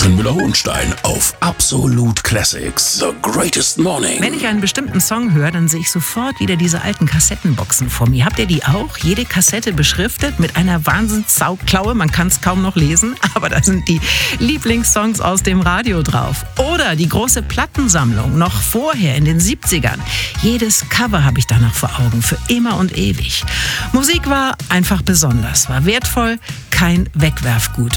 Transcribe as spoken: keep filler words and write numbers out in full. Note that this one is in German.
Katrin Müller-Hohenstein auf Absolut Classics. The Greatest Morning. Wenn ich einen bestimmten Song höre, dann sehe ich sofort wieder diese alten Kassettenboxen vor mir. Habt ihr die auch? Jede Kassette beschriftet mit einer Wahnsinns-Sauklaue. Man kann es kaum noch lesen, aber da sind die Lieblingssongs aus dem Radio drauf. Oder die große Plattensammlung, noch vorher in den siebzigern. Jedes Cover habe ich da noch vor Augen, für immer und ewig. Musik war einfach besonders, war wertvoll, kein Wegwerfgut.